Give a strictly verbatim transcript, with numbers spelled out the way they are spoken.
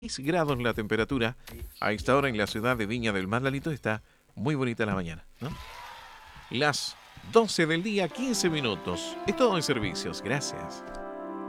seis grados la temperatura. A esta hora en la ciudad de Viña del Mar, Lalito, está muy bonita la mañana, ¿no? Las doce del día, quince minutos. Es todo en servicios. Gracias.